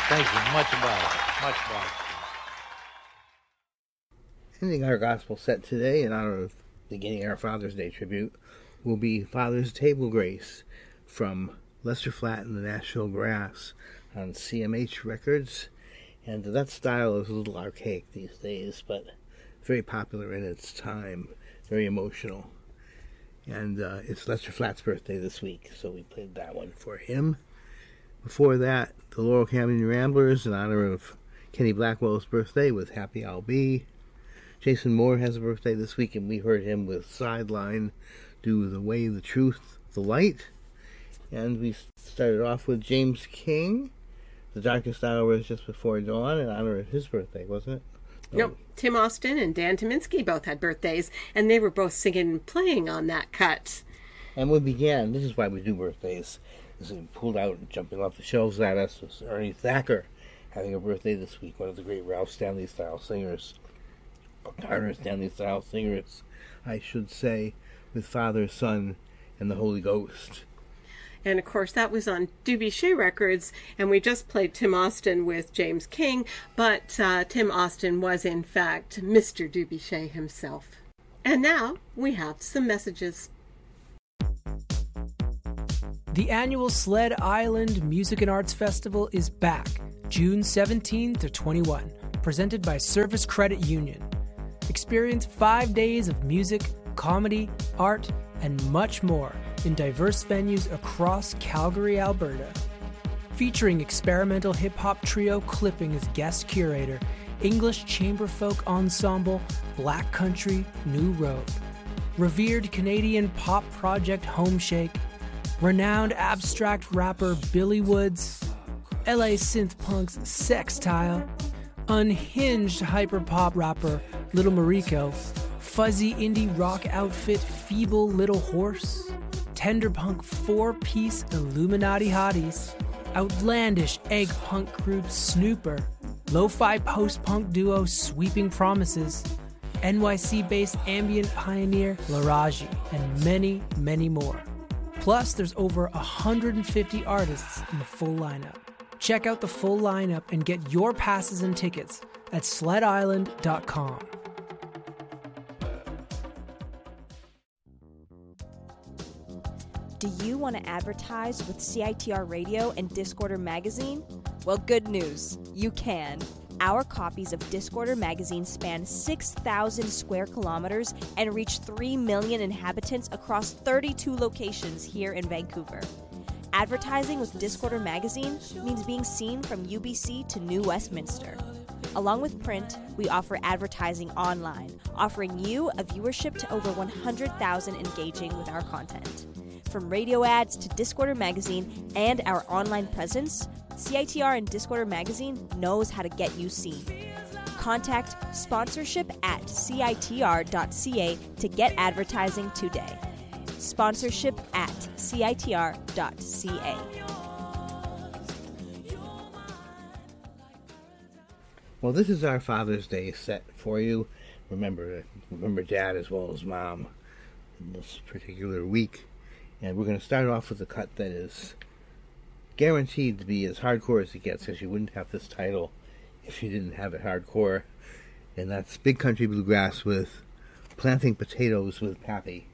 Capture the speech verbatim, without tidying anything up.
Thank you. Much obliged. Much obliged. Ending our gospel set today in honor of beginning our Father's Day tribute will be Father's Table Grace from Lester Flatt and the Nashville Brass on C M H Records. And that style is a little archaic these days, but very popular in its time, very emotional. And uh, it's Lester Flatt's birthday this week, so we played that one for him. Before that, the Laurel Canyon Ramblers in honor of Kenny Blackwell's birthday with Happy I'll Be. Jason Moore has a birthday this week, and we heard him with Sideline do The Way, the Truth, the Light. And we started off with James King. The Darkest Hour is Just Before Dawn in honor of his birthday, wasn't it? No, nope. Tim Austin and Dan Tyminski both had birthdays, and they were both singing and playing on that cut. And we began, this is why we do birthdays, this is pulled out and jumping off the shelves at us was Ernie Thacker having a birthday this week, one of the great Ralph Stanley-style singers, Garner Stanley-style singers, I should say, with Father, Son, and the Holy Ghost. And, of course, that was on Dubuchet Records, and we just played Tim Austin with James King, but uh, Tim Austin was, in fact, Mister Dubuchet himself. And now we have some messages. The annual Sled Island Music and Arts Festival is back, June seventeenth to twenty-first, presented by Service Credit Union. Experience five days of music, comedy, art, and much more in diverse venues across Calgary, Alberta. Featuring experimental hip-hop trio Clipping as guest curator, English chamber folk ensemble Black Country New Road, revered Canadian pop project Homeshake, renowned abstract rapper Billy Woods, L A synth punks Sextile, unhinged hyperpop rapper Little Mariko, fuzzy indie rock outfit Feeble Little Horse, tender punk four-piece Illuminati Hotties, outlandish egg punk group Snooper, lo-fi post-punk duo Sweeping Promises, N Y C-based ambient pioneer Laraji, and many, many more. Plus, there's over one hundred fifty artists in the full lineup. Check out the full lineup and get your passes and tickets at sled island dot com. Do you want to advertise with C I T R Radio and Discorder Magazine? Well, good news. You can. Our copies of Discorder Magazine span six thousand square kilometers and reach three million inhabitants across thirty-two locations here in Vancouver. Advertising with Discorder Magazine means being seen from U B C to New Westminster. Along with print, we offer advertising online, offering you a viewership to over one hundred thousand engaging with our content. From radio ads to Discorder Magazine and our online presence, C I T R and Discorder Magazine knows how to get you seen. Contact sponsorship at C I T R dot C A to get advertising today. Sponsorship at C I T R dot C A. Well, this is our Father's Day set for you. Remember, remember Dad as well as Mom in this particular week. And we're going to start off with a cut that is guaranteed to be as hardcore as it gets, because you wouldn't have this title if you didn't have it hardcore. And that's Big Country Bluegrass with Planting Potatoes with Pappy.